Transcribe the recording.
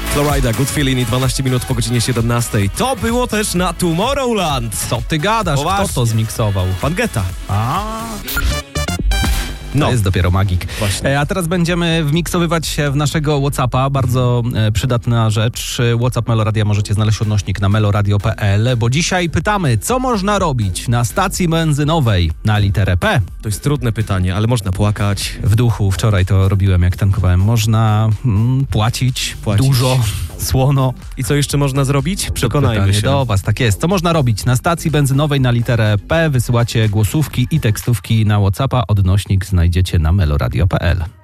Florida, Good Feeling i 12 minut po godzinie 17. To było też na Tomorrowland. Co ty gadasz? Poważnie. Kto to zmiksował? Pan Geta. To jest dopiero magik. Właśnie. A teraz będziemy wmiksowywać się w naszego WhatsAppa. Bardzo przydatna rzecz. WhatsApp Meloradia możecie znaleźć odnośnik na meloradio.pl, bo dzisiaj pytamy, co można robić na stacji benzynowej na literę P. To jest trudne pytanie, ale można płakać. W duchu, wczoraj to robiłem, jak tankowałem. Można płacić dużo, słono. I co jeszcze można zrobić? Przekonajmy Pytanie się. do was, tak jest. Co można robić? Na stacji benzynowej na literę P wysyłacie głosówki i tekstówki na WhatsAppa. Odnośnik znajdziecie na meloradio.pl.